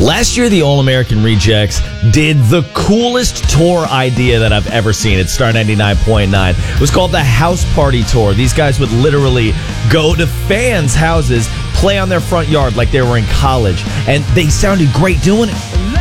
Last year, the All-American Rejects did the coolest tour idea that I've ever seen at Star 99.9. It was called the House Party Tour. These guys would literally go to fans' houses, play on their front yard like they were in college, and they sounded great doing it.